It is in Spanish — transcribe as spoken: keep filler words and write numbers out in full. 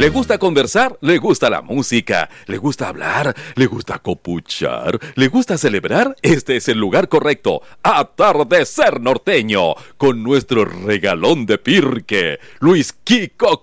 ¿Le gusta conversar? ¿Le gusta la música? ¿Le gusta hablar? ¿Le gusta copuchar? ¿Le gusta celebrar? Este es el lugar correcto. Atardecer Norteño, con nuestro regalón de Pirque, Luis Kiko